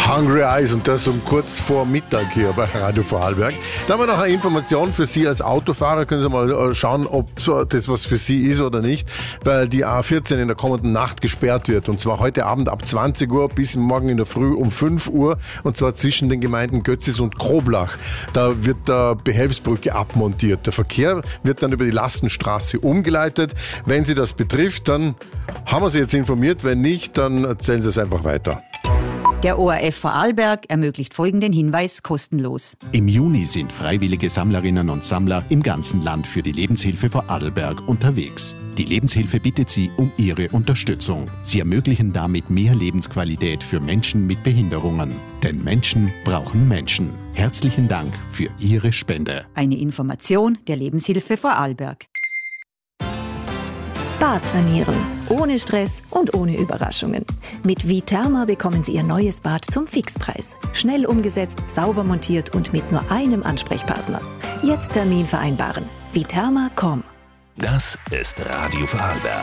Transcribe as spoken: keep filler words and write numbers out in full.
Hungry Eyes und das um kurz vor Mittag hier bei Radio Vorarlberg. Da haben wir noch eine Information für Sie als Autofahrer. Können Sie mal schauen, ob das was für Sie ist oder nicht, weil die A vierzehn in der kommenden Nacht gesperrt wird. Und zwar heute Abend ab zwanzig Uhr bis morgen in der Früh um fünf Uhr. Und zwar zwischen den Gemeinden Götzis und Kroblach. Da wird der Behelfsbrücke abmontiert. Der Verkehr wird dann über die Lastenstraße umgeleitet. Wenn Sie das betrifft, dann haben wir Sie jetzt informiert. Wenn nicht, dann erzählen Sie es einfach weiter. Der O R F Vorarlberg ermöglicht folgenden Hinweis kostenlos. Im Juni sind freiwillige Sammlerinnen und Sammler im ganzen Land für die Lebenshilfe Vorarlberg unterwegs. Die Lebenshilfe bittet Sie um Ihre Unterstützung. Sie ermöglichen damit mehr Lebensqualität für Menschen mit Behinderungen. Denn Menschen brauchen Menschen. Herzlichen Dank für Ihre Spende. Eine Information der Lebenshilfe Vorarlberg. Bad sanieren. Ohne Stress und ohne Überraschungen. Mit Viterma bekommen Sie Ihr neues Bad zum Fixpreis. Schnell umgesetzt, sauber montiert und mit nur einem Ansprechpartner. Jetzt Termin vereinbaren. viterma punkt com. Das ist Radio Vorarlberg.